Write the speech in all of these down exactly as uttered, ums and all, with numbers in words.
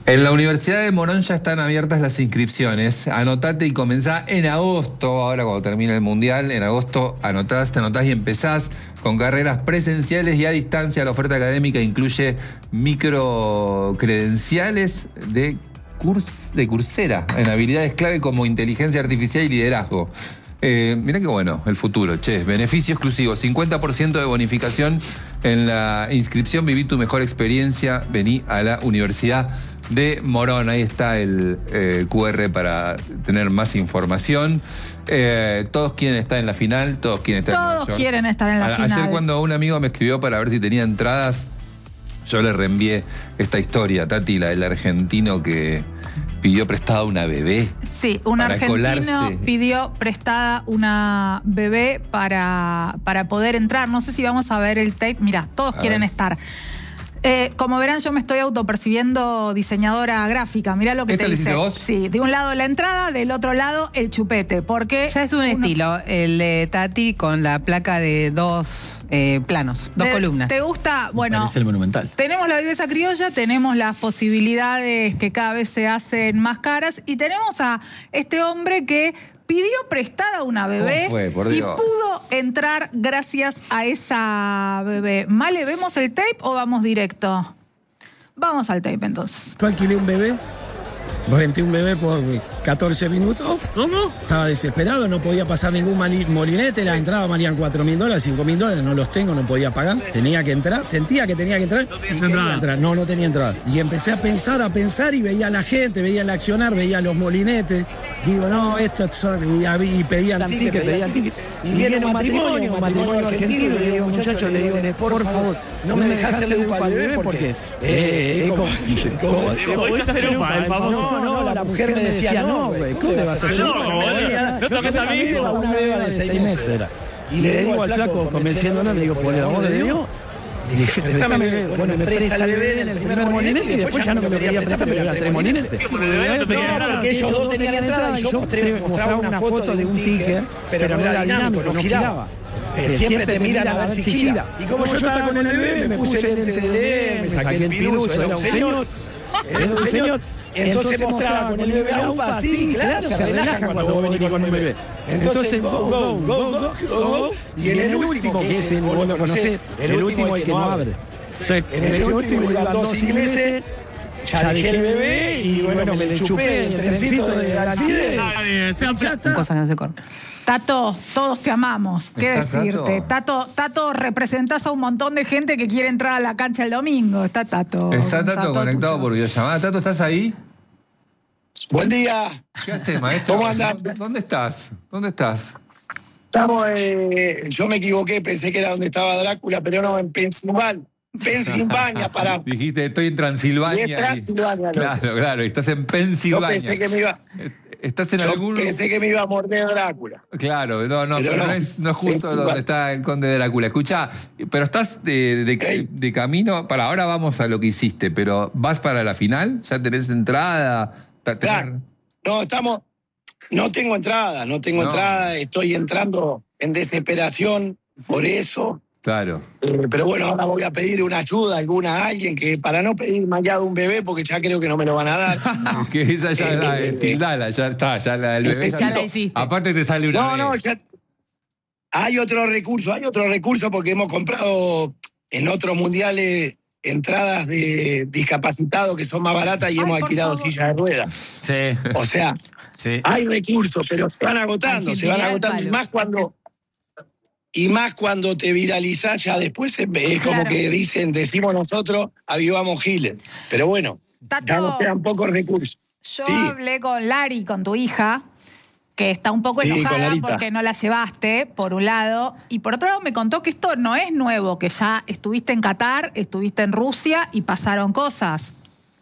En la Universidad de Morón ya están abiertas las inscripciones. Anotate y comenzá en agosto, ahora cuando termine el Mundial. En agosto anotás, te anotás y empezás con carreras presenciales y a distancia. La oferta académica incluye microcredenciales de, curs, de Coursera en habilidades clave como inteligencia artificial y liderazgo. Eh, mirá qué bueno, el futuro, che. Beneficio exclusivo, cincuenta por ciento de bonificación en la inscripción. Viví tu mejor experiencia, vení a la Universidad de Morón. Ahí está el eh, Q R para tener más información. Eh, todos quieren estar en la final, todos quieren estar todos en Nueva York. quieren estar en la a, final. Ayer cuando un amigo me escribió para ver si tenía entradas, yo le reenvié esta historia, Tati, la del argentino que pidió prestada una bebé. Sí, un argentino colarse. pidió prestada una bebé para, para poder entrar. No sé si vamos a ver el tape. Mirá, todos A quieren ver. estar. Eh, como verán, yo me estoy autopercibiendo diseñadora gráfica. Mirá lo que ¿Esta te lo dice. hiciste vos? Sí, de un lado la entrada, del otro lado el chupete. Porque Ya es un uno- estilo, el de Tati con la placa de dos eh, planos, dos ¿Te- columnas. ¿Te gusta? Bueno, Parece el Monumental. tenemos la viveza criolla, tenemos las posibilidades que cada vez se hacen más caras y tenemos a este hombre que pidió prestada una bebé ¿Cómo fue? Por y Dios. pudo entrar gracias a esa bebé. ¿Male, vemos el tape o vamos directo? Vamos al tape entonces. Yo alquilé un bebé, renté un bebé por catorce minutos. ¿Cómo? Estaba desesperado, no podía pasar ningún mali- molinete. La entrada valían cuatro mil dólares, cinco mil dólares, no los tengo, no podía pagar. Tenía que entrar, sentía que tenía que entrar. No tenías entrada. No, no tenía entrada. Y empecé a pensar, a pensar y veía a la gente, veía el accionar, veía los molinetes. Digo, no, esto son. Y, hab- y pedían tickets, pedían tickets. Y viene un matrimonio, un matrimonio argentino. Le digo, muchachos, le digo, por favor, no me dejás hacerle un para el bebé porque. Eh, es como. como- ¿Podés hacer un pa, el famoso? No, no, la mujer me decía, no, güey, ¿cómo le vas a hacer No, un pa? boludo, no toques a mi hijo. Una beba de seis meses era. Y le digo al flaco, convenciéndolo, le digo, por el amor de Dios, dije, préstame el bebé. Bueno, me presta el bebé en el primer molinete y después ya no me lo quería prestar, me lo tres molinetes. Por el bebé no tenía No, nada. porque ellos dos tenían entrada y yo mostré, mostraba una foto de un ticket, pero no era dinámico, no giraba. Eh, siempre te miran a ver si gira. Y como yo estaba con el bebé, me puse el lente de leer, me saqué el piruso, era un señor. Era un señor. Entonces mostraba con el bebé a UPA, sí, claro, se relajan cuando vos venís con un bebé. Entonces, go, go, go, go, go, y en el último, que es el, vos lo conocés, el último el que no abre. En el último iban dos ingleses, ya dejé el bebé y bueno, me le chupé el trencito de Alcide. Nadie, sea plata. Cosa que no se corta. Tato, todos te amamos. ¿Qué ¿Está decirte? Tato? Tato, Tato, representás a un montón de gente que quiere entrar a la cancha el domingo. Está Tato. Está Tato Tato conectado Tucho. por videollamada. Tato, ¿estás ahí? Buen día. ¿Qué haces, maestro? ¿Cómo andás? ¿Dónde estás? ¿Dónde estás? Estamos, eh, yo me equivoqué, pensé que era donde estaba Drácula, pero no, en Pensilvania. Pensilvania, para. Dijiste, estoy en Transilvania. Y es Transilvania, loco. Claro, claro, estás en Yo Pensilvania. pensé que me iba, Estás en yo algún... pensé que me iba a morder Drácula. Claro, no, no, Pero pero no, no, es, no es justo Pensilvania. donde está el conde de Drácula. Escuchá, pero estás de, de, Ey. de camino, para ahora vamos a lo que hiciste, pero ¿vas para la final? ¿Ya tenés entrada? Ta- tener- Claro. No, estamos. No tengo entrada, no tengo No. entrada, estoy entrando en desesperación por eso. Claro. Eh, pero bueno, ahora voy a pedir una ayuda, alguna a alguien que para no pedir más allá de un bebé, porque ya creo que no me lo van a dar. Que esa ya Eh, la eh, tildala, ya está, ya la del bebé. necesito- Ya la hiciste. Aparte te sale una No, vez. no, ya. Hay otro recurso, hay otro recurso porque hemos comprado en otros mundiales entradas de discapacitados que son más baratas y Ay, hemos por alquilado favor. sillas de ruedas. Sí, O sea, sí. hay recursos, pero se van agotando, se van Argentina al agotando. Y palo. más cuando, y más cuando te viralizás, ya después es, es como Claro. que dicen, decimos nosotros, avivamos Giles. Pero bueno, Tato, ya nos quedan pocos recursos. yo Sí. hablé con Lari, con tu hija, que está un poco Sí, con enojada Larita. porque no la llevaste, por un lado. Y por otro lado me contó que esto no es nuevo, que ya estuviste en Qatar, estuviste en Rusia y pasaron cosas.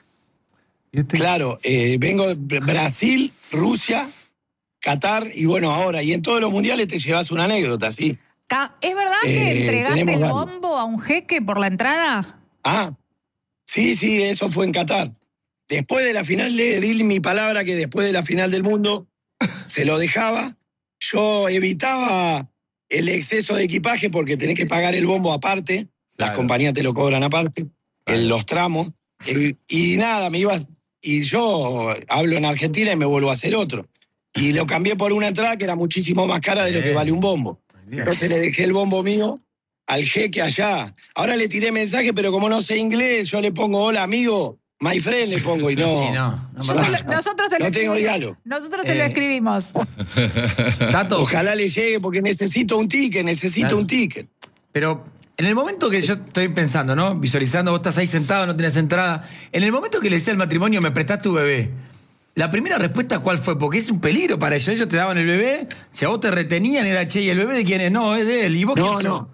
¿Y este? Claro, eh, vengo de Br- Brasil, Rusia, Qatar y bueno, ahora. Y en todos los mundiales te llevas una anécdota, ¿sí? Ca- ¿Es verdad que Eh, entregaste tenemos el varios. bombo a un jeque por la entrada? Ah, sí, sí, eso fue en Qatar. Después de la final, le di mi palabra que después de la final del mundo se lo dejaba. Yo evitaba el exceso de equipaje porque tenés que pagar el bombo aparte. Las Claro. compañías te lo cobran aparte, en los tramos. Y, y nada, me iba, y yo hablo en Argentina y me vuelvo a hacer otro. Y lo cambié por una entrada que era muchísimo más cara de lo que vale un bombo. Entonces le dejé el bombo mío al jeque allá. Ahora le tiré mensaje, pero como no sé inglés, yo le pongo hola amigo, my friend le pongo y no. Sí, no, no, Yo- pará. nosotros te lo No tengo escribimos. diálogo. Nosotros te lo Eh, escribimos. Tato, Ojalá le llegue porque necesito un ticket, necesito Claro. un ticket. pero en el momento que yo estoy pensando, ¿no? Visualizando, vos estás ahí sentado, no tenés entrada. En el momento que le decía al matrimonio, me prestás tu bebé. La primera respuesta, ¿cuál fue? Porque es un peligro para ellos. Ellos te daban el bebé, si a vos te retenían, era che, ¿y el bebé de quién es? No, es de él. ¿Y vos No, quién sos? no.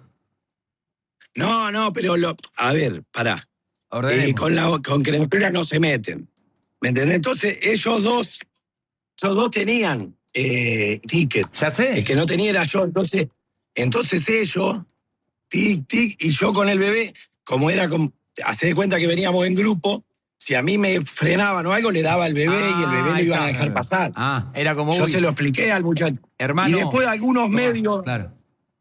No, no, pero lo, a ver, pará. Ordenemos. Eh, con la con criaturas no se meten. ¿Me entendés? Entonces, ellos dos, esos dos tenían eh, ticket. Ya sé. El que no tenía era yo. Entonces, entonces ellos, tic, tic, y yo con el bebé, como era como, hacé de cuenta que veníamos en grupo, si a mí me frenaban o algo, le daba al bebé y el bebé Ah, lo iban a ahí está. dejar pasar. Ah, era como... Yo uy, se lo expliqué al muchacho. hermano. Y después algunos Tomá, medios. Claro.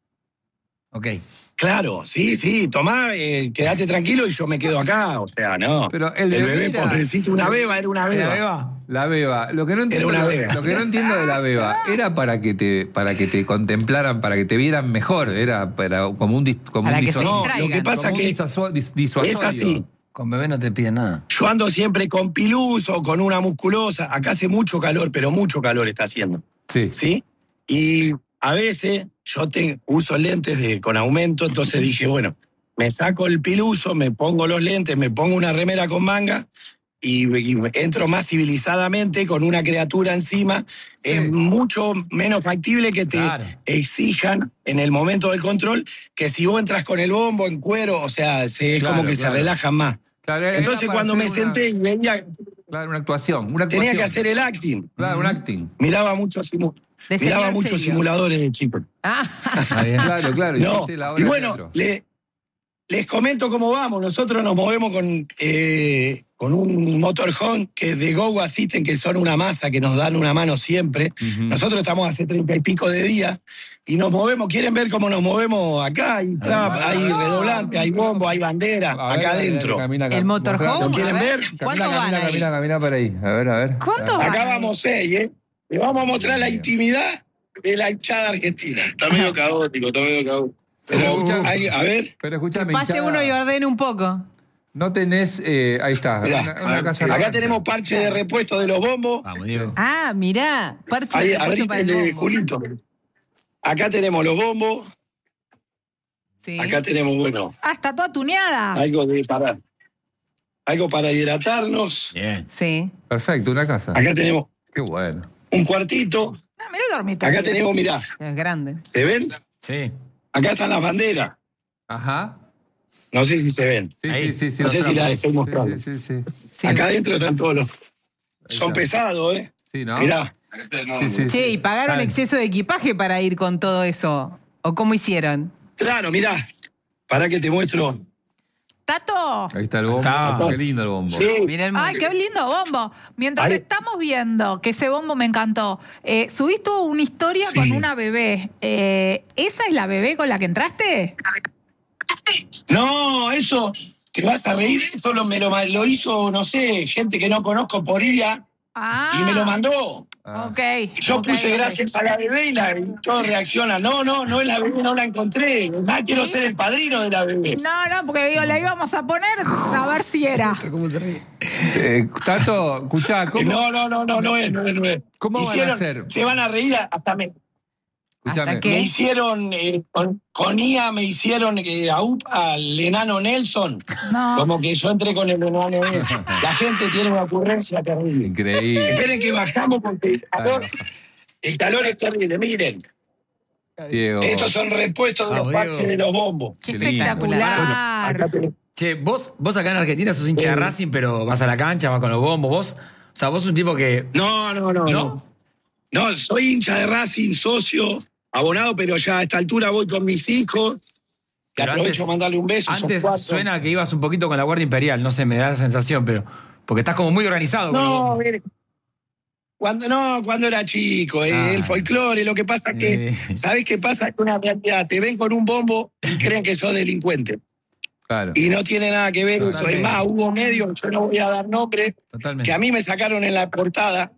Ok. Claro, sí, sí, tomá, eh, quédate tranquilo y yo me quedo acá. O sea, no. Pero el el bebé bebé, era- pobrecito, una beba, era una ¿Era beba. beba? La beba. Lo que no entiendo, una lo- beba. lo que no entiendo de la beba era para que te para que te contemplaran, para que te vieran mejor, era para como un dis- como Para un que se disu- No, lo distraigan. que pasa como un que disuaso- dis- disuasorio. es así. Con bebé no te piden nada. Yo ando siempre con pilus o con una musculosa. Acá hace mucho calor, pero mucho calor está haciendo. Sí. ¿Sí? Y a veces yo te, uso lentes de, con aumento, entonces dije, bueno, me saco el piluso, me pongo los lentes, me pongo una remera con manga y, y entro más civilizadamente con una criatura encima. Es mucho menos factible que te Claro. exijan en el momento del control que si vos entras con el bombo en cuero, o sea, se, es Claro, como que claro. se relajan más. Claro, era- era Entonces para cuando hacer me una- senté y veía, Claro, una actuación, una tenía actuación. que hacer el acting. Claro, un acting. Miraba muchos simu- De miraba señor muchos serio. simuladores de chicos. Ah, Está bien. Claro, claro. No, hiciste la obra y de bueno, teatro. le- les comento cómo vamos. Nosotros nos movemos con, eh, con un motorhome que es de Go Assisten, que son una masa que nos dan una mano siempre. Ujú. Nosotros estamos hace treinta y pico de días y nos movemos. ¿Quieren ver cómo nos movemos acá? Hay trap, hay redoblante, hay bombo, hay bandera, A ver, acá dale, adentro. dale, camina, el cam- motorhome. mostrá- ¿Lo quieren a ver? ¿Cuántos Camina, van camina, ahí? camina, camina por ahí. A ver, a ver. ¿Cuántos van Acá ahí? vamos seis, ¿eh? Le vamos a mostrar la intimidad de la hinchada argentina. Está medio caótico, está medio caótico. Pero Como- escuchame, hay- a ver. pero escúchame, Pase hinchada, uno y ordene un poco. no tenés, eh, ahí está, Mirá, una, una casa acá grande. tenemos parche de repuesto de los bombos. Vamos, Diego. Ah, mirá. Parche Ahí, de repuesto abrí para el el de bombo. Julito. Acá tenemos los bombos. Sí. Acá tenemos, bueno, Ah, está toda tuneada. algo de para, algo para hidratarnos. Bien. Sí. Perfecto, una casa. Acá tenemos Qué bueno. un cuartito. Ah, mira el dormitorio. Acá tenemos, mirá, Es grande. ¿se ven? Sí. Acá están las banderas. Ajá. No sé si se ven. Sí, Ahí. sí, sí, sí. No los sé si trapos. la estoy mostrando. Sí, sí, sí. Sí, Sí. Acá adentro están todos los. Ahí Son está. pesados, ¿eh? Sí, ¿no? Mirá. Sí, sí, Che, sí. ¿y pagaron Saben. exceso de equipaje para ir con todo eso? ¿O cómo hicieron? Claro, mirá. Para que te muestro. Tato. Ahí está el bombo. Está. Qué lindo el bombo. Sí. Mirá el Ay, qué lindo bombo. Mientras Ahí. estamos viendo, que ese bombo me encantó, eh, subiste una historia Sí. con una bebé. Eh, ¿Esa es la bebé con la que entraste? No, eso. Te vas a reír. Eso lo, me lo, lo hizo, no sé, gente que no conozco por ella Ah. y me lo mandó. Ah. Ok. Yo ok, puse ok. gracias a la bebé y, la, y todos reaccionan. No, no, no es la bebé, no la encontré. Ah, quiero ser el padrino de la bebé. No, no, porque digo, la íbamos a poner a ver si era. Eh, Tato, escuchá, ¿cómo, No, no, no, no, no es, no es, no es. ¿Cómo van a Hicieron- hacer? Se van a reír hasta me. escuchame, ¿Hasta qué? Me hicieron, eh, con, con I A me hicieron eh, a U P A al enano Nelson. No. Como que yo entré con el enano Nelson. La gente tiene una ocurrencia terrible. Increíble. Esperen que bajamos porque el calor, el calor es terrible. Miren, Diego. estos son repuestos de Ah, los Diego. parches de los bombos. Qué Qué lindo. espectacular. Acá tenés- Che, vos, vos acá en Argentina sos hincha de Eh. Racing, pero vas a la cancha, vas con los bombos. Vos, o sea, vos sos un tipo que. No, no, no, ¿No? no. No, soy hincha de Racing, socio, abonado, pero ya a esta altura voy con mis hijos. Que Pero aprovecho antes- a mandarle un beso. son Antes cuatro. suena que ibas un poquito con la Guardia Imperial, no sé, me da la sensación, pero. Porque estás como muy organizado con los No, bombos. mire. Cuando, no, cuando era chico, eh, Ah. el folclore, lo que pasa es que, Eh. ¿sabés qué pasa? Es una realidad, te ven con un bombo y creen que sos delincuente. Claro. Y no tiene nada que ver eso. Es Totalmente. más, hubo medios, yo no voy a dar nombre, Totalmente. que a mí me sacaron en la portada,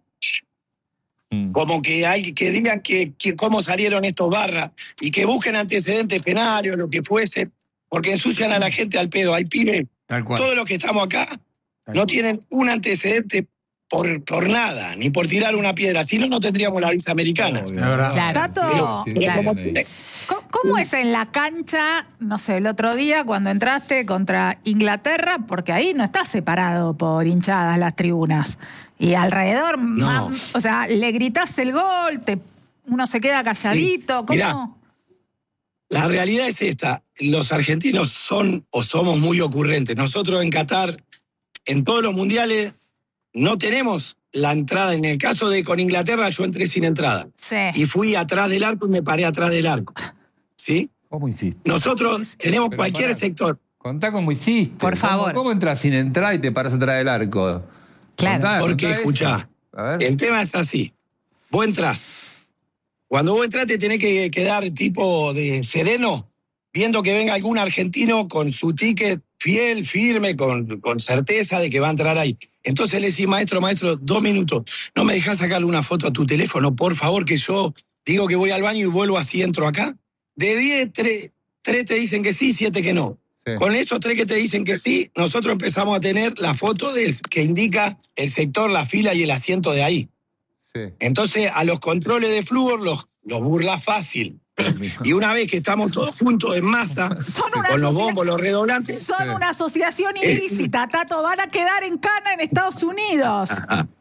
Mm. como que hay que digan que, que cómo salieron estos barras y que busquen antecedentes penales o lo que fuese, porque ensucian a la gente al pedo. Hay pibes, Tal cual. todos los que estamos acá, Tal no cual. tienen un antecedente por, por nada, ni por tirar una piedra. Si no, no tendríamos la visa americana. Obvio. Es verdad. Claro. Tato, Pero, Sí, pero claro. como tiene- ¿cómo- ¿cómo es en la cancha, no sé, el otro día cuando entraste contra Inglaterra? Porque ahí no estás separado por hinchadas las tribunas. Y alrededor, más- o sea, le gritás el gol, te, uno se queda calladito. Sí, ¿Cómo? mirá. La realidad es esta, los argentinos son o somos muy ocurrentes. Nosotros en Qatar, en todos los mundiales, no tenemos la entrada. En el caso de con Inglaterra, yo entré sin entrada. Sí. Y fui atrás del arco y me paré atrás del arco. ¿Sí? ¿Cómo hiciste? Nosotros tenemos Pero cualquier pará. sector. Contá cómo hiciste. Por ¿Cómo- favor. ¿Cómo, entras sin entrar y te paras atrás del arco? Claro. Contá, Porque, contá eso. escuchá, A ver. el tema es así. Vos entrás. Cuando vos entrás te tenés que quedar tipo de sereno, viendo que venga algún argentino con su ticket fiel, firme, con, con certeza de que va a entrar ahí. Entonces le decís, maestro, maestro, dos minutos, ¿no me dejás sacarle una foto a tu teléfono, por favor, que yo digo que voy al baño y vuelvo así, entro acá? De diez, tres, tres te dicen que sí, siete que no. Sí. Con esos tres que te dicen que sí, nosotros empezamos a tener la foto del, que indica el sector, la fila y el asiento de ahí. Sí. Entonces, a los controles de flúor los, los burla fácil. Y una vez que estamos todos juntos en masa, Son una con los asociación- bombos, los redoblantes, Son Sí. una asociación ilícita, Tato. Van a quedar en cana en Estados Unidos.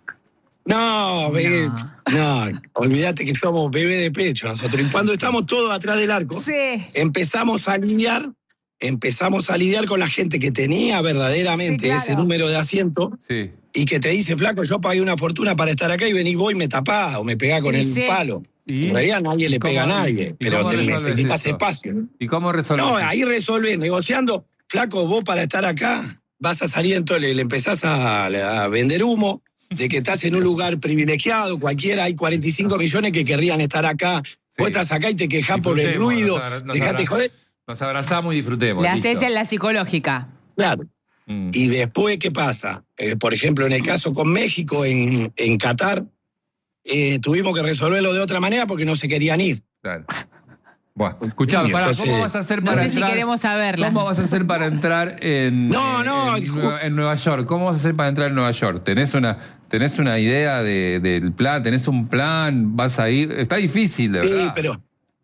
no, bebé, no, olvídate que somos bebé de pecho nosotros. Y cuando estamos todos atrás del arco, Sí. empezamos a lidiar, empezamos a lidiar con la gente que tenía verdaderamente Sí, claro. ese número de asiento Sí. y que te dice, flaco, yo pagué una fortuna para estar acá y venís vos y me tapás o me pegás con Sí, el sí. palo. ¿Y? En realidad nadie le ¿Cómo- pega a y nadie, pero cómo te resolvés necesitas eso? espacio. ¿Y cómo resolvés? No, ahí resolvés, negociando. Flaco, vos para estar acá vas a salir, entonces le empezás a, a vender humo de que estás en un lugar privilegiado, cualquiera, hay cuarenta y cinco millones que querrían estar acá. Vos estás acá y te quejás por el Disfrutemos, ruido, nos abra- nos dejate abra- joder. Nos abrazamos y disfrutemos. Le listo. haces en la psicológica. Claro. Mm. Y después, ¿qué pasa? Eh, por ejemplo, en el caso con México, en, en Qatar, eh, tuvimos que resolverlo de otra manera porque no se querían ir. Claro. Bueno, escuchame, Y pará, entonces- ¿cómo vas a hacer No para sé si entrar? queremos saberla. ¿Cómo vas a hacer para entrar en, No, eh, no, en, ju- Nueva, en Nueva York? ¿Cómo vas a hacer para entrar en Nueva York? ¿Tenés una, tenés una idea de- del plan? ¿Tenés un plan? ¿Vas a ir? Está difícil, de Sí, verdad. pero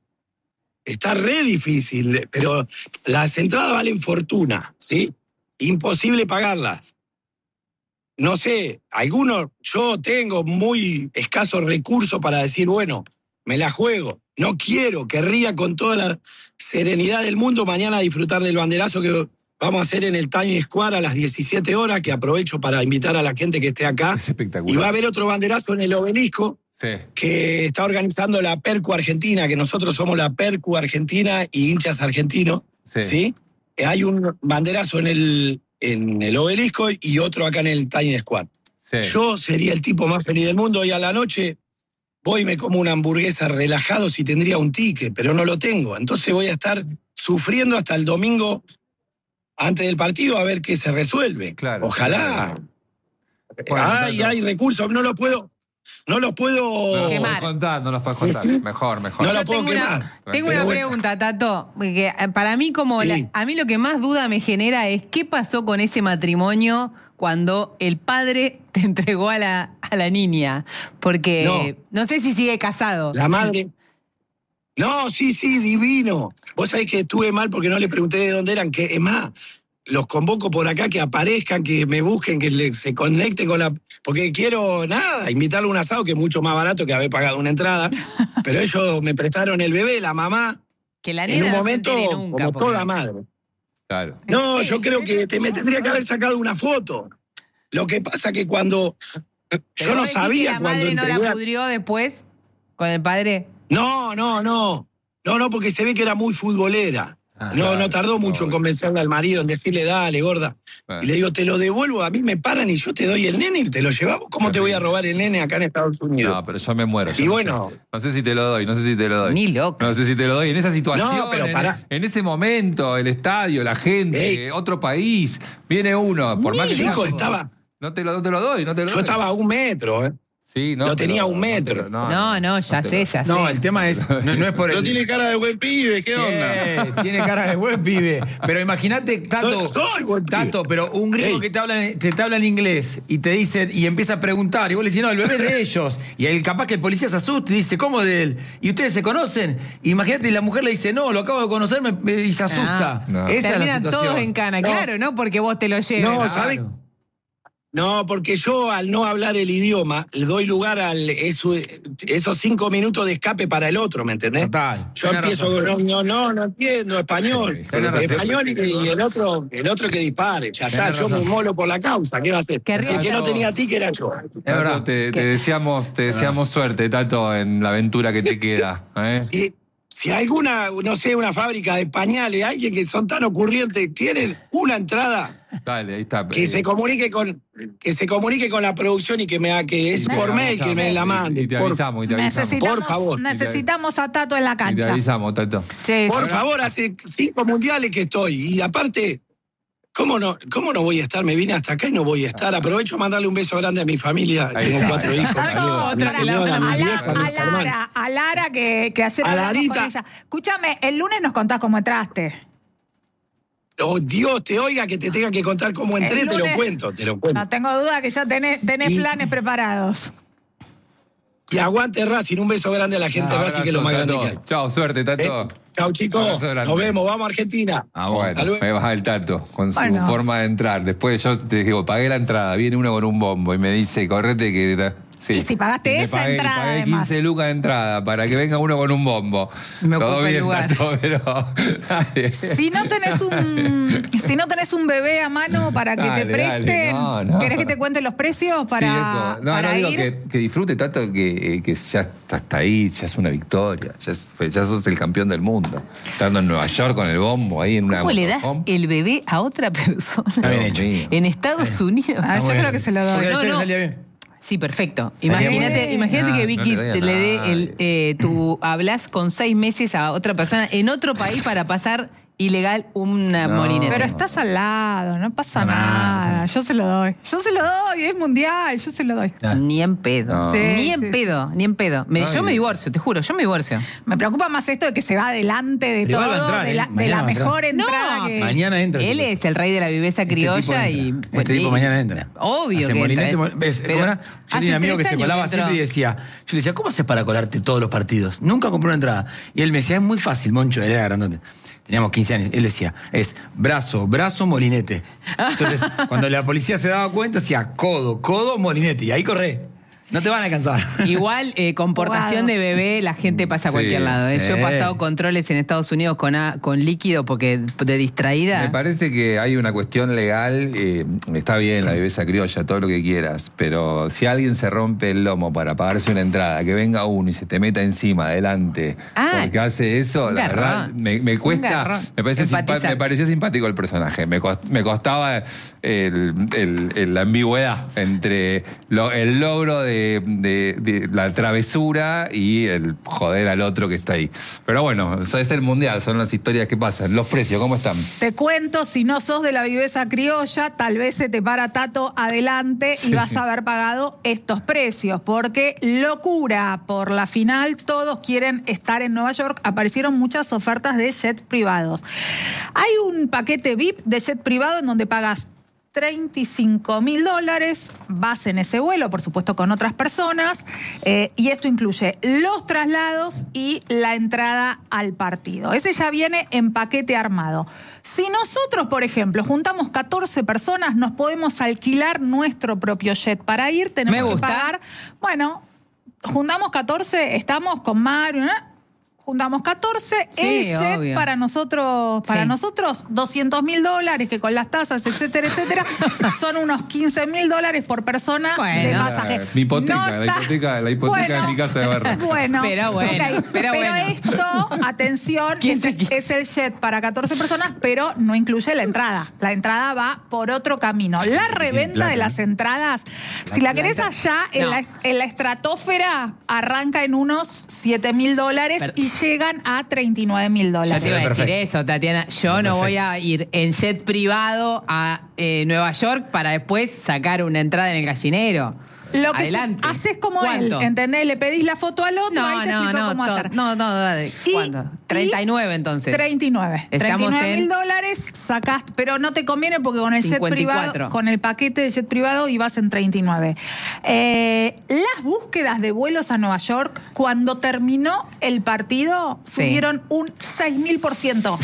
está re difícil, pero las entradas valen fortuna, ¿sí? Imposible pagarlas. No sé, algunos, yo tengo muy escasos recursos para decir, bueno, me la juego. No quiero, querría con toda la serenidad del mundo mañana disfrutar del banderazo que vamos a hacer en el Times Square a las diecisiete horas, que aprovecho para invitar a la gente que esté acá. Es espectacular. Y va a haber otro banderazo en el obelisco, Sí. que está organizando la Percu Argentina, que nosotros somos la Percu Argentina y hinchas argentinos, Sí. ¿sí? Eh, Hay un banderazo en el, en el obelisco y otro acá en el Times Square. Sí. Yo sería el tipo más feliz del mundo y a la noche voy y me como una hamburguesa relajado si tendría un ticket, pero no lo tengo. Entonces voy a estar sufriendo hasta el domingo antes del partido a ver qué se resuelve. Claro. Ojalá. Bueno, Ay, Tato. hay recursos, no los puedo, no los puedo... No, Quemar. contá, no los puedes contar. Sí. Mejor, mejor. No la Yo puedo tengo una, quemar. tengo Pero una bueno. pregunta, Tato, porque eh, para mí como Sí. la- a mí lo que más duda me genera es qué pasó con ese matrimonio cuando el padre te entregó a la, a la niña, porque no. No. sé si sigue casado. La madre. No, sí, sí, divino. Vos sabés que estuve mal porque no le pregunté de dónde eran, que es más, los convoco por acá que aparezcan, que me busquen, que le- se conecten con la... Porque quiero, nada, invitarle a un asado que es mucho más barato que haber pagado una entrada. Pero ellos me prestaron el bebé, la mamá, Que la en nena un no se momento entere nunca, como porque- toda madre. Claro. No, Sí, yo creo sí, que te, me tendría que haber sacado una foto. Lo que pasa que cuando... Pero Yo no vos decís sabía que la cuando madre no entregué la a- pudrió después con el padre. No, no, no. No, no, porque se ve que era muy futbolera. Ah, no, claro, no tardó mucho no, en convencerle al marido, en decirle, dale, gorda. Bueno. Y le digo, te lo devuelvo, a mí me paran y yo te doy el nene y te lo llevamos. ¿Cómo te voy a robar el nene acá en Estados Unidos? No, pero yo me muero. Yo y no bueno. Sé, no sé si te lo doy, no sé si te lo doy. Ni loco. No sé si te lo doy. En esa situación, no, pero pará. En, en ese momento, el estadio, la gente, Ey. otro país, viene uno. Por Ni más que chico, sea, estaba. No te, lo, no te lo doy, no te lo yo doy. estaba a un metro, ¿eh? Sí, no, lo tenía a un metro. No, no, no, ya sé, lo, ya sé. No, el tema es, no, no es por el... No tiene cara de buen pibe, ¿qué onda? Eh, tiene cara de buen pibe. Pero imagínate, Tato, soy, soy buen pibe. Tato, pero un griego hey. que te habla, te, te habla en inglés y te dice, y empieza a preguntar, y vos le decís, no, el bebé es de ellos. Y el, capaz que el policía se asusta y dice, ¿cómo de él? Y ustedes se conocen. Imagínate, y la mujer le dice, no, lo acabo de conocer me, y se asusta. Ah, no. Esa Terminan es la situación. Todos en cana, no. Claro, ¿no? Porque vos te lo lleves. No, ¿sabes? No, porque yo al no hablar el idioma, le doy lugar a eso, esos cinco minutos de escape para el otro, ¿me entendés? Total. Yo empiezo con, no, no, no, no entiendo, español. Español y, y el otro el otro que dispare. Ya está, yo me molo por la causa, ¿qué va a hacer? El que no tenía ticket era yo. Tato, te, te deseamos, te deseamos suerte, Tato, en la aventura que te queda. ¿eh? Sí. Si alguna, no sé, una fábrica de pañales, alguien que son tan ocurrientes, tienen una entrada. Dale, ahí está. Que se comunique con, que se comunique con la producción y que me haga, que es por mail que me la mande. Y te avisamos, y te avisamos. Por favor. Necesitamos a Tato en la cancha. Y te avisamos, Tato. Sí, por sí. favor, hace cinco mundiales que estoy. Y aparte, ¿cómo no, ¿cómo no voy a estar? Me vine hasta acá y no voy a estar. Aprovecho a mandarle un beso grande a mi familia. Ahí Tengo está. cuatro hijos. A, otra, señora, a, la, a, Lara, a Lara, que, que ayer a Larita. Escúchame, el lunes nos contás cómo entraste. Oh, Dios te oiga que te tenga que contar cómo entré, lunes, te lo cuento, te lo cuento. No tengo duda que ya tenés, tenés y, planes preparados. Y aguante Racing, un beso grande a la gente de Racing, que es lo más grande que hay. Chao, suerte, Tato. Eh, chao, chicos. Nos vemos, vamos a Argentina. Ah, bueno, ahí va el Tato, con su bueno. forma de entrar. Después yo te digo, pagué la entrada, viene uno con un bombo y me dice, correte que... Sí. Y si pagaste esa pagué, entrada, pagué además. quince lucas de entrada para que venga uno con un bombo. Me Todo ocupa bien, el lugar. Tato, pero... si no tenés un si no tenés un bebé a mano para que dale, te presten, no, no. ¿querés que te cuente los precios para, sí, eso. No, para no, digo ir? Que, que disfrute, Tato, que, que ya está hasta ahí, ya es una victoria, ya, es, ya sos el campeón del mundo. Estando en Nueva York con el bombo ahí en una... ¿Cómo le das el bebé a otra persona? Está bien hecho. En Estados Unidos. Ah, yo creo que se lo doy. No, no. Sí, perfecto. Imagínate, imagínate no, que Vicky no le, le dé el, eh, tú hablas con seis meses a otra persona en otro país para pasar ilegal una no, molineta. Pero estás al lado, no pasa no, nada. no. Yo se lo doy. Yo se lo doy, es mundial, yo se lo doy. Ah. Ni en pedo. No. Sí, Sí, ni en sí, pedo, ni en pedo. Me, yo me divorcio, te juro, yo me divorcio. Me preocupa más esto de que se va adelante de Pero todo, igual va a entrar, de ¿eh? la, de Mañana la va a entrar. mejor entrada No, que... Mañana entra. Él este es el rey de la viveza tipo. criolla Este tipo y... entra. Este tipo mañana entra. Obvio Hace que molinete, entra. mol- ¿ves? Pero ¿Cómo era? Yo hace tenía un amigo que tres se años colaba que siempre y entró. decía, yo le decía, ¿cómo haces para colarte todos los partidos? Nunca compré una entrada. Y él me decía, es muy fácil, Moncho, él era grandote. Teníamos quince años. Él decía, es brazo, brazo, molinete. Entonces, cuando la policía se daba cuenta, decía codo, codo, molinete. Y ahí corre. No te van a alcanzar. Igual, eh, comportación Jugado. de bebé, la gente pasa a Sí, cualquier lado. ¿eh? Yo he sí. pasado controles en Estados Unidos con, a- con líquido porque de distraída. Me parece que hay una cuestión legal, eh, está bien la viveza criolla, todo lo que quieras, pero si alguien se rompe el lomo para pagarse una entrada, que venga uno y se te meta encima, adelante, Ah, porque hace eso, un la garrón. verdad, me, me Un cuesta, garrón. me, parece simpa- Empatizar. me parecía simpático el personaje, me, cost- me costaba el- el- el- la ambigüedad entre lo- el logro de, de- de la travesura y el joder al otro que está ahí. Pero bueno, eso es el mundial, son las historias que pasan. Los precios, ¿cómo están? Te cuento, si no sos de la viveza criolla, tal vez se te para Tato adelante y vas a haber pagado estos precios, porque locura por la final, todos quieren estar en Nueva York, aparecieron muchas ofertas de jets privados. Hay un paquete V I P de jet privado en donde pagas treinta y cinco mil dólares, vas en ese vuelo, por supuesto con otras personas, eh, y esto incluye los traslados y la entrada al partido. Ese ya viene en paquete armado. Si nosotros, por ejemplo, juntamos catorce personas, nos podemos alquilar nuestro propio jet para ir, tenemos Me gusta. que pagar, bueno, juntamos catorce, estamos con Mario, ¿no? juntamos catorce, Sí, el jet obvio. para nosotros, para Sí. nosotros, doscientos mil dólares, que con las tasas, etcétera, etcétera, son unos quince mil dólares por persona Bueno. de pasaje. Mi hipoteca, No la está- hipoteca, la hipoteca de mi casa de barrio. Bueno, Pero bueno, ok. pero bueno. esto, atención, ¿Quién es, se quiere? es el jet para catorce personas, pero no incluye la entrada. La entrada va por otro camino. La reventa de las entradas, si la querés allá, en, No. la, en la estratosfera, arranca en unos siete mil dólares Pero- y llegan a treinta y nueve mil Yo dólares. te iba a decir Perfecto. eso, Tatiana. Yo no voy a ir en jet privado a eh, Nueva York para después sacar una entrada en el gallinero. Lo que Adelante. se- haces como ¿Cuánto? él, ¿entendés? Le pedís la foto al otro, No, ahí te no, explico no, cómo to- hacer. no, no, dale. Y- ¿Cuánto? treinta y nueve entonces. treinta y nueve. Estamos treinta y nueve mil en dólares sacaste, pero no te conviene porque con el jet cincuenta y cuatro. privado, con el paquete de jet privado ibas en treinta y nueve. Eh, las búsquedas de vuelos a Nueva York, cuando terminó el partido, Sí. subieron un seis mil por ciento.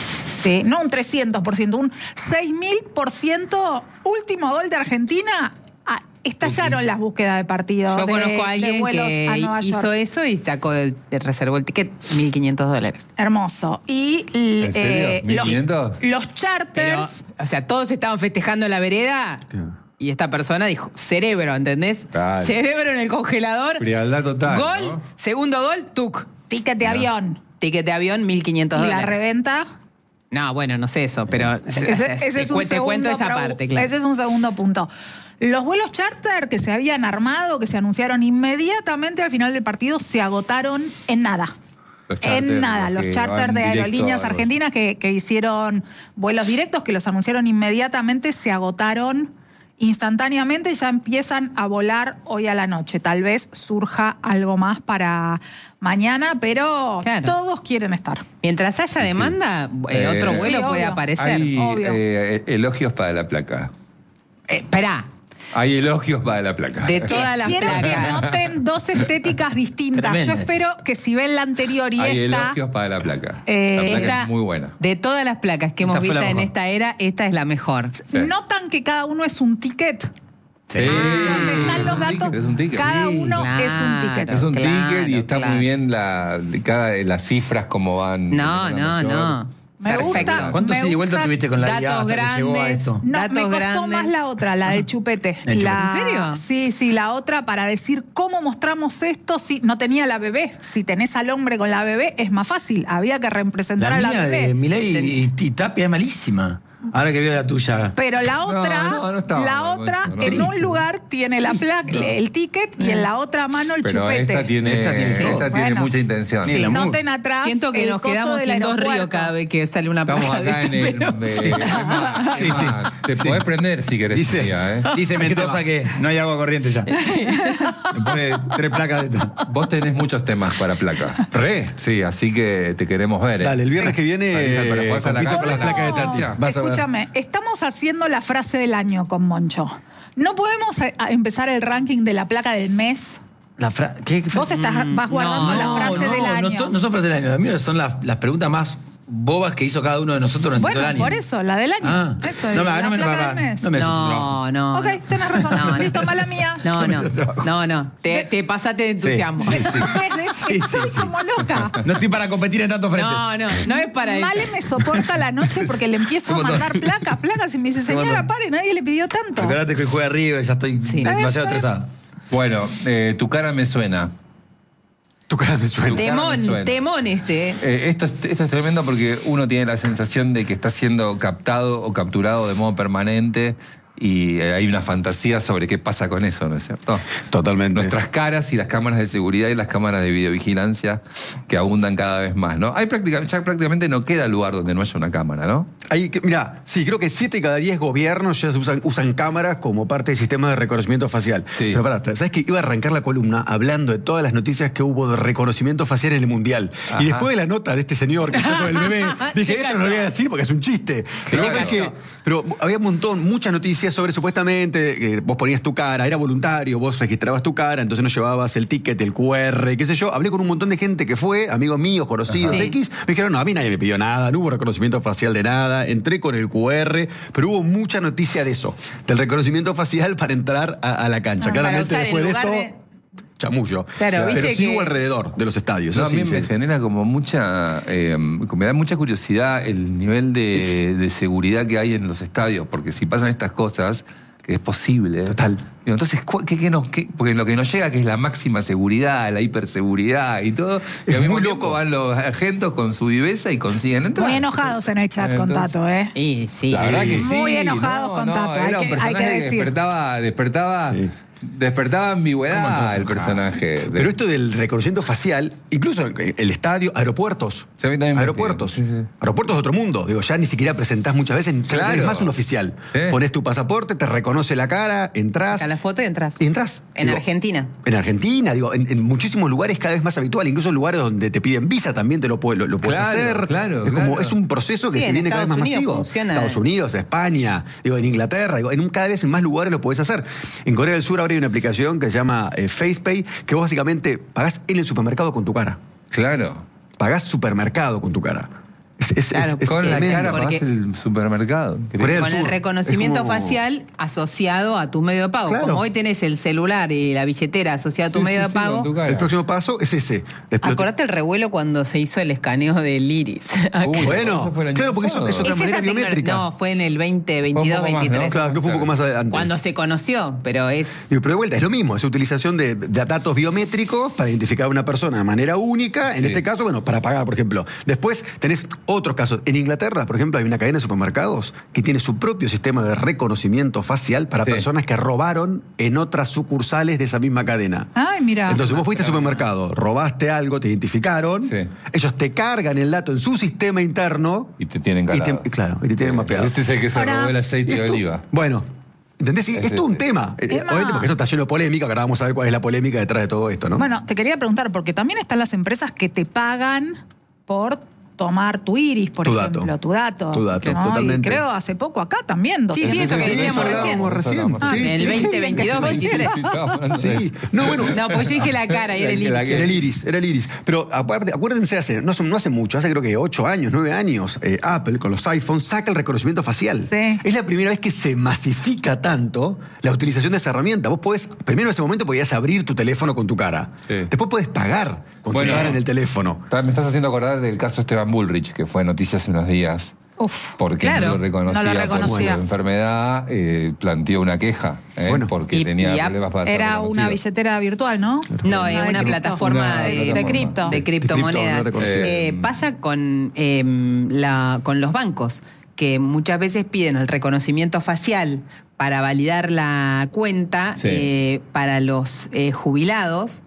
Sí, no un trescientos por ciento, un seis mil por ciento. Último gol de Argentina. ah, Estallaron las búsquedas de partido. Yo de- conozco a de alguien vuelos que a Nueva hizo York. eso y sacó el, reservó el ticket mil quinientos dólares. Hermoso. Y l- ¿En serio? eh, ¿mil los, quinientos? los Pero, charters. o sea, todos estaban festejando en la vereda y esta persona dijo, cerebro, ¿entendés? Claro. Cerebro en el congelador. Frialdad total, Gol, ¿no? segundo gol, tuc. Ticket de avión. Ticket de avión, mil quinientos Y dólares. la reventa. No, bueno, no sé eso, pero Ese, ese te, es un cu- te cuento segundo esa pro- parte, claro. Ese es un segundo punto. Los vuelos charter que se habían armado, que se anunciaron inmediatamente al final del partido, se agotaron en nada. Los charters, En nada, los los que charters van de directo aerolíneas a los- argentinas que, que hicieron vuelos directos, que los anunciaron inmediatamente, se agotaron instantáneamente, ya empiezan a volar hoy a la noche. Tal vez surja algo más para mañana, pero Claro. todos quieren estar. Mientras haya demanda, eh, Eh, otro sí, vuelo puede obvio. aparecer. Hay obvio. eh, elogios para la placa. Eh, Esperá, Hay elogios para la placa. de todas las Quiero que placas. noten dos estéticas distintas. Tremenda. Yo espero que si ven la anterior y Hay esta, elogios para la placa. Eh, la placa Esta- es muy buena. De todas las placas que hemos Esta fue visto la en mejor. esta era, esta es la mejor. notan que cada uno es un ticket. Sí. Donde están los Es un datos, ticket, es un ticket. cada Sí, uno claro. es un ticket. Es un Claro, ticket y está claro. muy bien la, de cada, las cifras como van. No, de no, mayor. no. Me Perfecto. gusta. ¿Cuántos Me ida y vuelta gusta tuviste con la I A datos hasta que llegó a grandes. esto? No, Datos me costó grandes. más la otra, la del chupete. ¿El La- chupete? ¿En serio? Sí, sí, la otra para decir cómo mostramos esto si no tenía la bebé. Si tenés al hombre con la bebé es más fácil. Había que representar La a la mía bebé. de Milei y, y Tapia es malísima. Ahora que veo la tuya. Pero la otra, no, no estaba la mal, otra Moncho, no. en un lugar tiene la placa, el ticket y en la otra mano el Pero chupete. esta tiene, Esta tiene todo. esta tiene Bueno. mucha intención. Sí, Si la mu- noten atrás, Siento que el nos coso quedamos del sin dos aeropuerto. ríos cada vez que sale una Estamos placa de acá en este, el. pero- de- es más, Sí, es sí. más, te podés prender si querés. Dice, un día, ¿eh? dice Mendoza que no hay agua corriente ya. Me pone tres placas de esto. Vos tenés muchos temas para placa. Re. Sí, así que te queremos ver. ¿eh? Dale, el viernes que viene Avisa, pero eh, jugás a la compito por cancha. las placas de Tati. No, Vas a ver. escúchame, estamos haciendo la frase del año con Moncho. ¿No podemos a- a empezar el ranking de la placa del mes? La fra- ¿qué, qué fra- Vos estás, vas guardando no, la frase no, del año. No, to- no son frases del año. Las mías son las, las preguntas más bobas que hizo cada uno de nosotros durante todo el Bueno, año. por eso, la del año. Ah. Eso, no, me, la no, me, placa no, del me- mes. no me haces tu trabajo. No, no. Ok, tenés razón. No, no. Listo, mala mía. No, no, trabajo. no, no. Te, te pasaste de entusiasmo. Sí, sí. Desde- Soy como loca. No estoy para competir en tantos frentes. No, no, no es para eso. Male me soporta la noche porque le empiezo a Un montón. mandar placas, placas y me dice, Un señora, montón. pare, nadie le pidió tanto. Acordate que hoy juega River, ya estoy Sí. demasiado estresado. Bueno, eh, tu cara me suena. Tu cara me suena. Te- me Temón, suena. temón este. Eh, esto, es, esto es tremendo porque uno tiene la sensación de que está siendo captado o capturado de modo permanente y eh, hay una fantasía sobre qué pasa con eso, ¿no es cierto? Totalmente. Nuestras caras y las cámaras de seguridad y las cámaras de videovigilancia que abundan cada vez más, ¿no? Hay prácticamente, ya prácticamente no queda lugar donde no haya una cámara, ¿no? Hay que- mira, sí, creo que siete de cada diez gobiernos ya se usan, usan cámaras como parte del sistema de reconocimiento facial. Sí. Pero pará, ¿sabes que iba a arrancar la columna hablando de todas las noticias que hubo de reconocimiento facial en el Mundial? Ajá. Y después de la nota de este señor que está con el bebé, dije, Se esto no lo voy a decir porque es un chiste. Pero, Claro. ¿sabes qué? Pero había un montón, muchas noticias sobre supuestamente que vos ponías tu cara, era voluntario, vos registrabas tu cara, entonces no llevabas el ticket, el Q R, qué sé yo. Hablé con un montón de gente que fue, amigos míos, conocidos, Ajá. X. Me dijeron, no, a mí nadie me pidió nada, no hubo reconocimiento facial de nada, entré con el Q R, pero hubo mucha noticia de eso, del reconocimiento facial para entrar a, a la cancha. Ah, para Claramente usar después en de lugar esto... de- chamullo. Claro, Pero viste sí que- hubo alrededor de los estadios. No, eso a mí sí, me sí. genera como mucha, eh, me da mucha curiosidad el nivel de, de seguridad que hay en los estadios, porque si pasan estas cosas, que es posible. Total. Digo, entonces, ¿cu- ¿qué, qué nos, qué? Porque lo que nos llega que es la máxima seguridad, la hiperseguridad y todo, y Es al mismo muy tiempo loco. van los agentes con su viveza y consiguen entrar. Muy enojados en el chat con Entonces- Tato, ¿eh? Sí, sí. La verdad que sí. Muy enojados no, con no, Tato, era hay un que- hay personaje que que decir. despertaba, despertaba, Sí. despertaba ambigüedad el personaje. De- Pero esto del reconocimiento facial, incluso el estadio, aeropuertos. Sí, a mí también me aeropuertos. fija, sí, sí. Aeropuertos de otro mundo. Digo, ya ni siquiera presentás muchas veces, no Claro. tenés más un oficial. Sí. Pones tu pasaporte, te reconoce la cara, entras. Saca la foto y entras. Y entras. En Digo, Argentina. En Argentina, digo, en, en muchísimos lugares cada vez más habitual, incluso en lugares donde te piden visa también te lo, puedes- lo, lo puedes Claro, hacer. claro, es como, claro. es un proceso que Sí, se en viene cada vez más Estados Unidos masivo. funciona. Estados Unidos, España, digo, en Inglaterra, digo, en un, cada vez en más lugares lo podés hacer. En Corea del Sur ahora hay una aplicación que se llama eh, FacePay, que vos básicamente pagás en el supermercado con tu cara. Claro. Pagás supermercado con tu cara. Es, es- Claro, es- es Con la tremendo. cara porque- pagás el supermercado. Corea del Con el Sur. reconocimiento Es como- facial asociado a tu medio de pago. Claro. Como hoy tenés el celular y la billetera asociada a tu Sí, medio sí, de sí, pago. con tu cara. El próximo paso es ese. Después- Acordate el revuelo cuando se hizo el escaneo del iris. Uy, Bueno, eso fue el año claro, porque eso- pasado. eso- otra Es manera esa tecno- biométrica. No, fue en el veinte Fue un veintidós poco más, ¿no? veintitrés. Claro, que fue un poco más adelante. Cuando se conoció, pero es... Digo, pero de vuelta, es lo mismo, es utilización de, de datos biométricos para identificar a una persona de manera única, en Sí. este caso, bueno, para pagar, por ejemplo. Después tenés otros casos. En Inglaterra, por ejemplo, hay una cadena de supermercados que tiene su propio sistema de reconocimiento facial para Sí. personas que robaron en otras sucursales de esa misma cadena. Ay, mira. Entonces vos fuiste al supermercado, robaste algo, te identificaron, Sí. ellos te cargan el dato en su sistema interno Y te tienen y calado. te, claro, y te tienen mapeado. Este es el que se Ahora- robó el Y aceite de esto- oliva. Bueno, ¿entendés? Sí, es Ese- todo un tema. Eh, Es más- Obviamente porque esto está lleno de polémica, que ahora vamos a ver cuál es la polémica detrás de todo esto, ¿no? Bueno, te quería preguntar, porque también están las empresas que te pagan por tomar tu iris, por Tu ejemplo, dato. tu dato. Tu dato, ¿no? totalmente. Y creo hace poco acá también. Sí, sí, eso que Sí, decíamos eso recién. hablábamos recién. Ah, Sí, en el sí. veinte veintidós veintitrés. Sí, estábamos hablando de Sí. eso. No, bueno. No, pues yo dije la cara y era el La iris. que- Era el iris, era el iris. Pero aparte, acuérdense, hace, no, hace- no hace mucho, hace creo que ocho años, nueve años, eh, Apple con los iPhones saca el reconocimiento facial. Sí. Es la primera vez que se masifica tanto la utilización de esa herramienta. Vos podés, primero en ese momento podías abrir tu teléfono con tu cara. Sí. Después podés pagar con Bueno. tu cara en el teléfono. Está- Me estás haciendo acordar del caso Esteban Bullrich, que fue noticia hace unos días. Uf, Porque claro, no lo reconocía, no lo por reconocía. su enfermedad, eh, planteó una queja, ¿eh? Bueno. porque Y- tenía y problemas para ser era reconocido. una billetera virtual, ¿no? No, es de una cripto. plataforma Una de, plataforma. De cripto. de criptomonedas. no reconocido. Eh, pasa con, eh, la, con los bancos, que muchas veces piden el reconocimiento facial para validar la cuenta Sí. eh, para los eh, jubilados.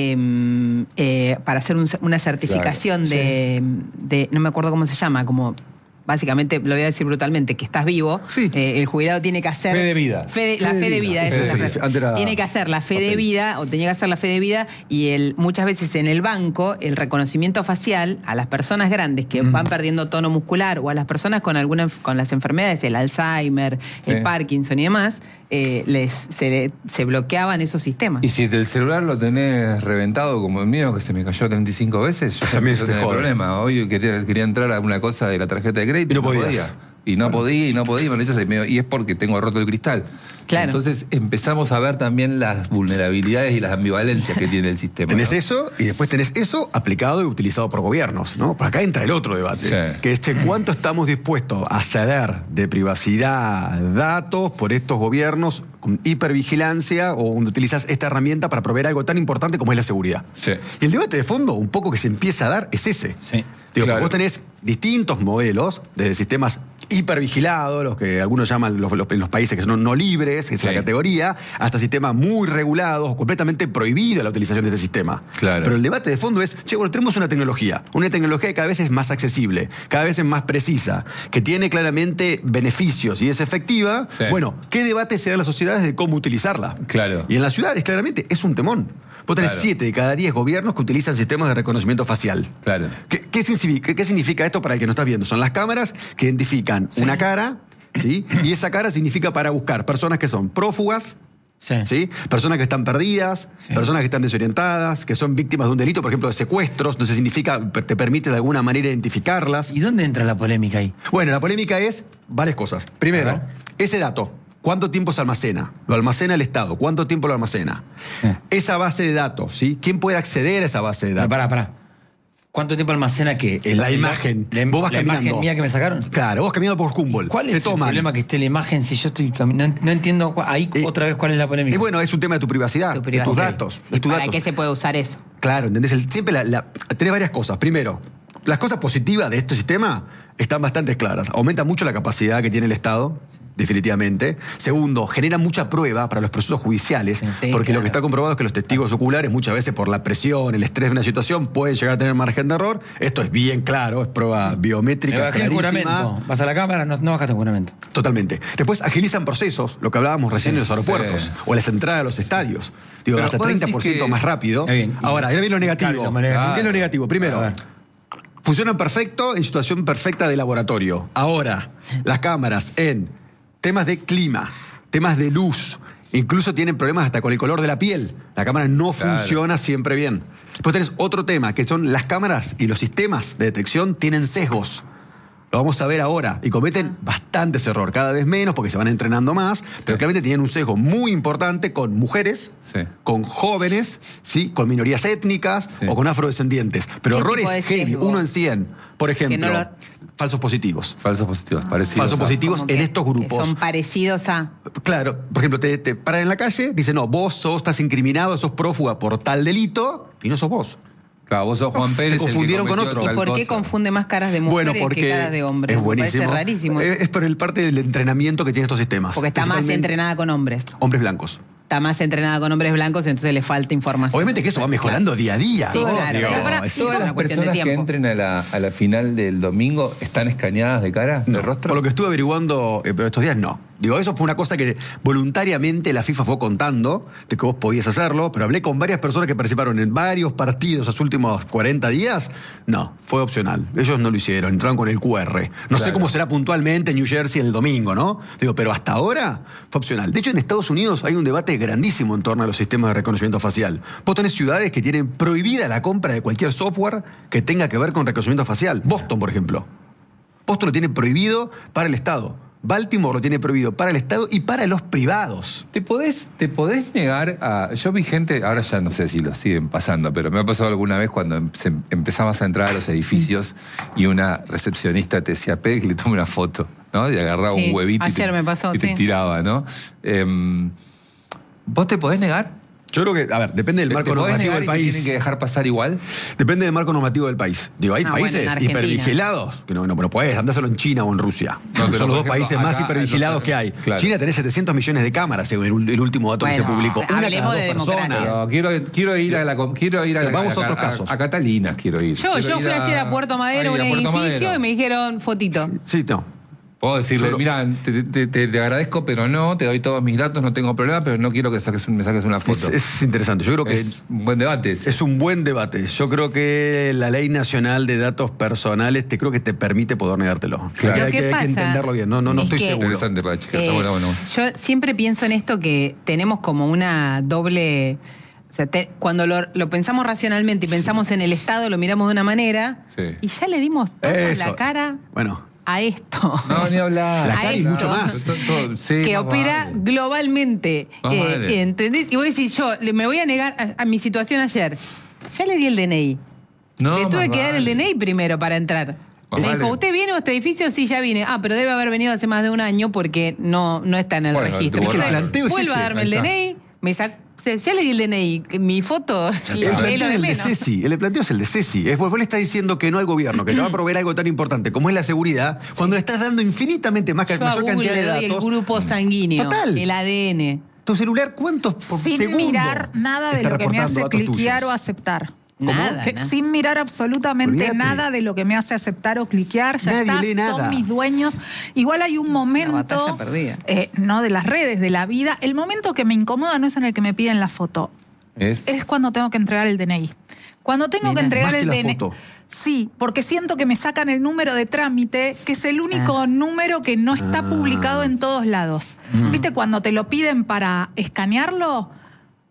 eh, eh, para hacer un- una certificación Claro, de, de- no me acuerdo cómo se llama, como básicamente, lo voy a decir brutalmente, que estás vivo, Sí. eh, el jubilado tiene que hacer... Fe de vida. Fe de- la Fe de fe de vida. vida, esa Fe es de la vida. frase. Antes era Tiene que hacer la fe de papel. vida, o tenía que hacer la fe de vida, y el, muchas veces en el banco, el reconocimiento facial a las personas grandes que Mm. van perdiendo tono muscular, o a las personas con alguna enf- con las enfermedades, el Alzheimer, Sí. el Parkinson y demás, eh, les, se, le- se bloqueaban esos sistemas. Y si el celular lo tenés reventado como el mío, que se me cayó treinta y cinco veces, yo También también se te tenía jode. problema. Hoy quería, quería entrar a una cosa de la tarjeta de crédito Y no podías. podía. Y no podía, y no podía, y me lo hice, me- y es porque tengo roto el cristal. Claro. Entonces empezamos a ver también las vulnerabilidades y las ambivalencias que tiene el sistema. Tenés ¿no? eso y después tenés eso aplicado y utilizado por gobiernos, ¿no? Por acá entra el otro debate, Sí. que es che, cuánto estamos dispuestos a ceder de privacidad, datos por estos gobiernos con hipervigilancia o donde utilizas esta herramienta para proveer algo tan importante como es la seguridad. Sí. Y el debate de fondo, un poco que se empieza a dar, es ese. Sí. Digo, Claro. porque vos tenés distintos modelos, desde sistemas hipervigilados, los que algunos llaman los, los- en los países que son no libres, que es Sí. la categoría, hasta sistemas muy regulados, completamente prohibida la utilización de este sistema. Claro. Pero el debate de fondo es, che, bueno, tenemos una tecnología, una tecnología que cada vez es más accesible, cada vez es más precisa, que tiene claramente beneficios y es efectiva. Sí. Bueno, ¿qué debate se da en las sociedades de cómo utilizarla? Claro. Y en las ciudades, claramente, es un temón. Vos tenés Claro. siete de cada diez gobiernos que utilizan sistemas de reconocimiento facial. Claro. ¿Qué, qué significa, qué significa esto para el que no estás viendo? Son las cámaras que identifican una cara, ¿sí? Y esa cara significa para buscar personas que son prófugas, Sí. ¿sí? Personas que están perdidas, Sí. personas que están desorientadas, que son víctimas de un delito, por ejemplo, de secuestros. Entonces significa, te permite de alguna manera identificarlas. ¿Y dónde entra la polémica ahí? Bueno, la polémica es varias cosas. A Primero, ver. ese dato. ¿Cuánto tiempo se almacena? Lo almacena el Estado. ¿Cuánto tiempo lo almacena? Eh. Esa base de datos, ¿sí? ¿Quién puede acceder a esa base de datos? Pará, pará. ¿Cuánto tiempo almacena qué? El- La el- imagen. La, Vos vas la caminando. imagen mía que me sacaron. Claro, vos caminando por Humboldt. ¿Cuál te es toman. el problema que esté la imagen si yo estoy caminando? No, no entiendo. cua- Ahí Eh, otra vez cuál es la polémica. Y bueno, es un tema de tu privacidad, Tu de privacidad. tus datos. ¿Y de tus para datos. qué se puede usar eso? Claro, ¿entendés? El- siempre la, la- tenés varias cosas. Primero, las cosas positivas de este sistema están bastante claras. Aumenta mucho la capacidad que tiene el Estado, definitivamente. Segundo, genera mucha prueba para los procesos judiciales, Sí, porque claro. lo que está comprobado es que los testigos oculares muchas veces por la presión, el estrés de una situación, pueden llegar a tener margen de error. Esto es bien claro, es prueba me biométrica bajé el clarísima. juramento. Vas a la cámara, no, no bajaste el juramento. Totalmente. Después agilizan procesos, lo que hablábamos recién en los aeropuertos Sí. o en las entradas a los estadios. Digo, Pero hasta vos decís treinta por ciento que- más rápido. Está bien. Ahora, ahora viene lo negativo. Claro, lo negativo. ¿Qué es lo negativo? Primero, A ver. funcionan perfecto en situación perfecta de laboratorio. Ahora, las cámaras en temas de clima, temas de luz, incluso tienen problemas hasta con el color de la piel. La cámara no Claro. funciona siempre bien. Después tenés otro tema, que son las cámaras y los sistemas de detección tienen sesgos. Lo vamos a ver ahora. Y cometen bastantes errores, cada vez menos porque se van entrenando más, pero claramente tienen un sesgo muy importante con mujeres, Sí. con jóvenes, ¿sí? Con minorías étnicas Sí. o con afrodescendientes. Pero ¿Qué errores tipo de heavy, sesgo? uno en cien. Por ejemplo, no lo- falsos positivos. Falsos positivos, parecidos. Falsos a- positivos Como en que- estos que grupos. son parecidos a... Claro, por ejemplo, te, te paran en la calle, dicen, no, vos sos, estás incriminado, sos prófuga por tal delito, y no sos vos. Claro, vos sos Juan Pérez. el que confundieron con cometió otro. ¿Y tal por qué cosa. confunde más caras de mujeres Bueno, porque que caras de hombres? es Me buenísimo. parece rarísimo. Es, es por el parte del entrenamiento que tienen estos sistemas. Porque está más Principalmente entrenada con hombres. Hombres blancos. Está más entrenada con hombres blancos, entonces le falta información. Obviamente que eso va mejorando día a día. Sí, ¿no? claro. Digo, Pero para- es- ¿Todas una las cuestión de personas que tiempo. entren a la, a la final del domingo están escaneadas de cara, de No, rostro? por lo que estuve averiguando, eh, pero estos días no. Digo, eso fue una cosa que voluntariamente la FIFA fue contando, de que vos podías hacerlo, pero hablé con varias personas que participaron en varios partidos los últimos cuarenta días. No, fue opcional. Ellos no lo hicieron, entraron con el Q R. No sé Claro. cómo será puntualmente en New Jersey el domingo, ¿no? Digo, pero hasta ahora fue opcional. De hecho, en Estados Unidos hay un debate grandísimo en torno a los sistemas de reconocimiento facial. Vos tenés ciudades que tienen prohibida la compra de cualquier software que tenga que ver con reconocimiento facial. Boston, por ejemplo. Boston lo tiene prohibido para el Estado. Baltimore lo tiene prohibido para el Estado y para los privados. ¿Te podés, ¿Te podés negar a...? Yo vi gente, ahora ya no sé si lo siguen pasando, pero me ha pasado alguna vez cuando em- se- empezabas a entrar a los edificios y una recepcionista te decía, pede que le tome una foto, ¿no? Y agarraba Sí, un huevito y, ayer te, me pasó, y te sí. tiraba, ¿no? Em, ¿Vos te podés negar? Yo creo que, a ver, depende del ¿Te marco podés normativo negar del y te país. tienen que dejar pasar igual? Depende del marco normativo del país. Digo, hay Ah, bueno, países en Argentina. hipervigilados que no, no, no podés, andáselo en China o en Rusia. pero, Son por los dos ejemplo, países más acá, hipervigilados entonces, que hay. claro. China tenés setecientos millones de cámaras, según el, ul- el último dato que se Bueno, publicó. Una hablemos cada de dos democracia. personas. No, quiero, quiero ir a la... Quiero ir a la Vamos a otros a, casos. A Catalina quiero ir. Yo, Quiero yo ir fui ayer a Puerto Madero, Ay, un a Puerto edificio, Madero. y me dijeron fotito. Sí, no. Puedo decirle, Solo- mira, te, te- te- te agradezco, pero no, te doy todos mis datos, no tengo problema, pero no quiero que saques, un- me saques una Es, foto. es interesante. Yo creo que Es un buen debate ese. es un buen debate. Yo creo que la Ley Nacional de Datos Personales te creo que te permite poder negártelo. Claro. Lo Hay, que que, hay que pasa entenderlo bien. No, no, no es estoy que- seguro. Interesante para chequear, Eh, está bueno, bueno. Yo siempre pienso en esto que tenemos como una doble... O sea, te- cuando lo, lo pensamos racionalmente y pensamos en el Estado, lo miramos de una manera Sí. y ya le dimos toda Eso. la cara Bueno, a esto. No, ni hablar. La A cara y esto. mucho más. Todo- todo- sí, que más opera vale. globalmente. Más eh, vale. ¿Entendés? Y vos decís, yo le- me voy a negar a, a mi situación ayer. Ya le di el D N I. No, le tuve más que dar el vale. D N I primero para entrar. Más Me vale. dijo, ¿usted viene a este edificio? Sí, ya vine. Ah, pero debe haber venido hace más de un año porque no, no está en el Bueno, registro. te borraron. Entonces, El planteo es vuelvo a ese. darme Ahí el está. D N I, me sac- se- ya le di el D N I, mi foto, el es planteo lo es de el de menos. Ceci. El planteo es el de Ceci. Es, vos le estás diciendo que no al gobierno, que te va a proveer algo tan importante como es la seguridad, cuando le estás dando infinitamente más, Yo a mayor Google cantidad de le doy datos. el grupo sanguíneo, Total. el A D N. Tu celular, ¿cuántos por Sin segundo mirar nada de está lo que me reportando hace datos cliquear tuyos? o aceptar. Nada, Que- nada. Sin mirar absolutamente Olvídate. nada de lo que me hace aceptar o cliquear, ya Nadie está, lee nada. son mis dueños. Igual hay un momento, batalla perdida. eh, no de las redes, de la vida. El momento que me incomoda no es en el que me piden la foto, Es, es cuando tengo que entregar el D N I. Cuando tengo Mirá, que entregar más que el la D N I. foto. Sí, porque siento que me sacan el número de trámite, que es el único número que no está Ah. publicado en todos lados. ¿Viste? Cuando te lo piden para escanearlo,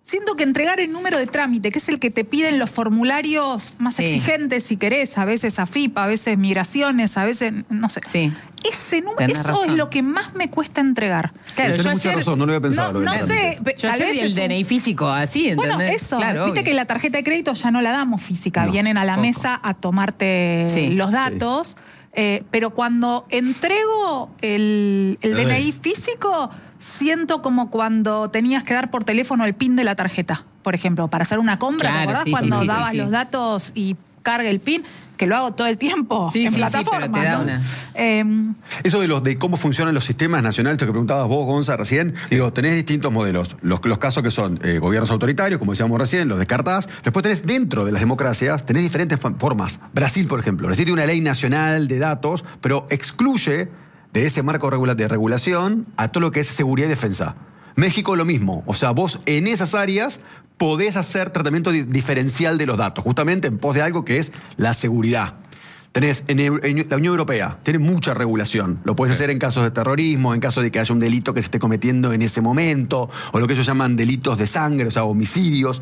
siento que entregar el número de trámite, que es el que te piden los formularios más Sí. exigentes, si querés, a veces AFIP, a veces migraciones, a veces, no sé. Sí. Ese número, Tenés eso razón. es lo que más me cuesta entregar. Claro, Tenés yo mucha ayer, razón, no lo había pensado. No, lo no del sé, trámite. pe- yo tal ayer vez di el es un- D N I físico así, ¿entendés? Bueno, eso, Claro, viste obvio. que la tarjeta de crédito ya no la damos física, No, vienen a la poco. mesa a tomarte Sí, los sí. datos, eh, pero cuando entrego el, el A D N I ver. físico, siento como cuando tenías que dar por teléfono el PIN de la tarjeta, por ejemplo, para hacer una compra, Claro, ¿te acordás sí, sí, cuando sí, sí, dabas sí. los datos y carga el PIN? Que lo hago todo el tiempo Sí, en sí, sí, plataforma, pero te da ¿no? una- Em, Eso de, los, de cómo funcionan los sistemas nacionales, esto que preguntabas vos, Gonza, recién, digo, tenés distintos modelos. Los, los casos que son eh, gobiernos autoritarios, como decíamos recién, los descartás. Después tenés dentro de las democracias, tenés diferentes fa- formas. Brasil, por ejemplo, Brasil tiene una ley nacional de datos, pero excluye de ese marco regula- de regulación a todo lo que es seguridad y defensa. México lo mismo. O sea, vos en esas áreas podés hacer tratamiento di- diferencial de los datos, justamente en pos de algo que es la seguridad. Tenés en, Eu- en la Unión Europea, tiene mucha regulación. Lo puedes hacer en casos de terrorismo, en caso de que haya un delito que se esté cometiendo en ese momento, o lo que ellos llaman delitos de sangre, o sea, homicidios.